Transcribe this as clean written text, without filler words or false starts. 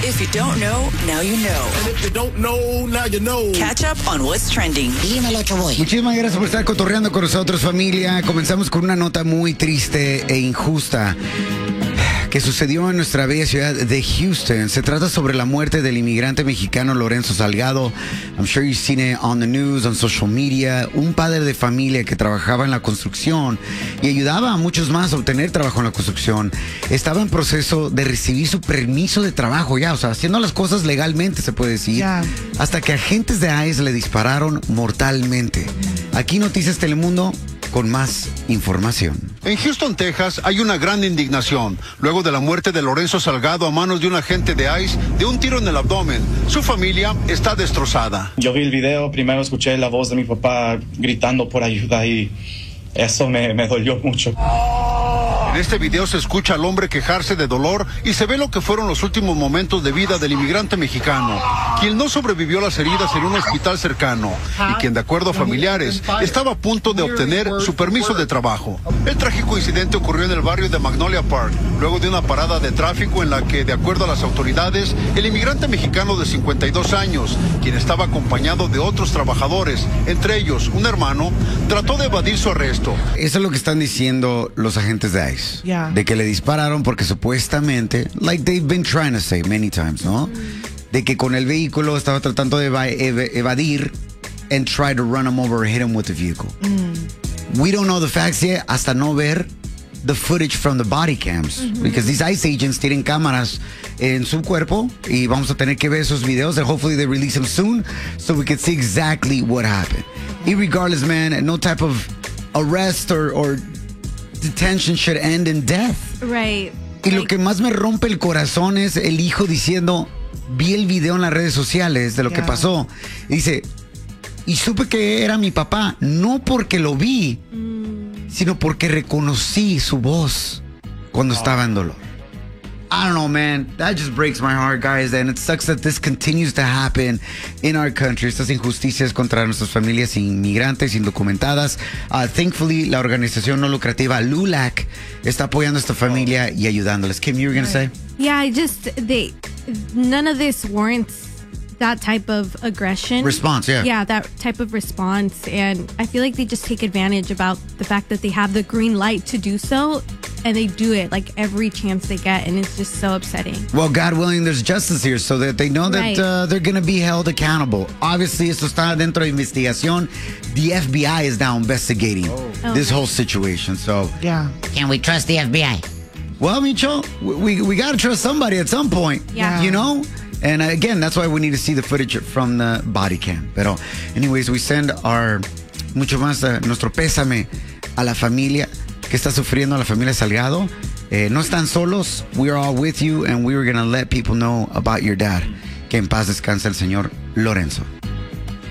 If you don't know, now you know. And if you don't know, now you know. Catch up on what's trending. Dímelo, Choboy. Muchísimas gracias por estar cotorreando con nosotros, familia. Comenzamos con una nota muy triste e injusta que sucedió en nuestra bella ciudad de Houston. Se trata sobre la muerte del inmigrante mexicano Lorenzo Salgado. I'm sure you've seen it on the news, on social media. Un padre de familia que trabajaba en la construcción y ayudaba a muchos más a obtener trabajo en la construcción. Estaba en proceso de recibir su permiso de trabajo ya, o sea, haciendo las cosas legalmente, se puede decir, hasta que agentes de ICE le dispararon mortalmente. Aquí Noticias Telemundo con más información. En Houston, Texas, hay una gran indignación luego de la muerte de Lorenzo Salgado a manos de un agente de ICE de un tiro en el abdomen. Su familia está destrozada. Yo vi el video, primero escuché la voz de mi papá gritando por ayuda y eso me dolió mucho. En este video se escucha al hombre quejarse de dolor y se ve lo que fueron los últimos momentos de vida del inmigrante mexicano, quien no sobrevivió a las heridas en un hospital cercano y quien, de acuerdo a familiares, estaba a punto de obtener su permiso de trabajo. El trágico incidente ocurrió en el barrio de Magnolia Park, luego de una parada de tráfico en la que, de acuerdo a las autoridades, el inmigrante mexicano de 52 años, quien estaba acompañado de otros trabajadores, entre ellos un hermano, trató de evadir su arresto. Eso es lo que están diciendo los agentes de ICE. De que le dispararon porque supuestamente, like they've been trying to say many times, ¿no? De que con el vehículo estaba tratando de evadir and try to run him over or hit him with the vehicle. We don't know the facts yet hasta no ver the footage from the body cams. Because these ICE agents tienen cámaras en su cuerpo y vamos a tener que ver esos videos and hopefully they release them soon so we can see exactly what happened. Irregardless, man, no type of arrest or detention should end in death. Right. Y lo que más me rompe el corazón es el hijo diciendo, vi el video en las redes sociales de lo que pasó. Y dice, y supe que era mi papá, no porque lo vi, sino porque reconocí su voz cuando estaba en dolor. I don't know, man. That just breaks my heart, guys. And it sucks that this continues to happen in our country. Estas injusticias contra nuestras familias inmigrantes indocumentadas. Thankfully, la organización no lucrativa LULAC está apoyando a esta familia y ayudándoles. Kim, you were going to say? Yeah, none of this warrants that type of aggression. Response, yeah. Yeah, that type of response. And I feel like they just take advantage about the fact that they have the green light to do so. And they do it like every chance they get, and it's just so upsetting. Well, God willing, there's justice here so that they know that they're going to be held accountable. Obviously, esto está dentro de investigación. The FBI is now investigating this whole situation. So, Can we trust the FBI? well, Micho, we got to trust somebody at some point. Yeah. You know? And again, that's why we need to see the footage from the body cam. Pero, anyways, we send mucho más nuestro pésame a la familia que está sufriendo, a la familia Salgado. No están solos. We are all with you, and we were going to let people know about your dad. Que en paz descanse el señor Lorenzo.